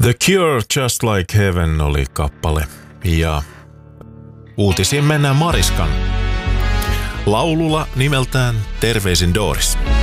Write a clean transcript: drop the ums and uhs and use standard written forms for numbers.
The Cure, Just Like Heaven oli kappale. Ja uutisiin mennään Mariskan laululla nimeltään Terveisin Doris.